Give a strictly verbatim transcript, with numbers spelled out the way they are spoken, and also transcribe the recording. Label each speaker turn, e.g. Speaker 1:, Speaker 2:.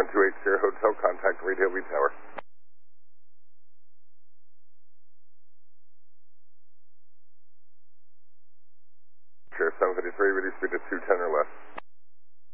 Speaker 1: one two eight Sierra Hotel, contact Radio Lead Tower. Sierra seven fifty-three, ready speed to two ten or less.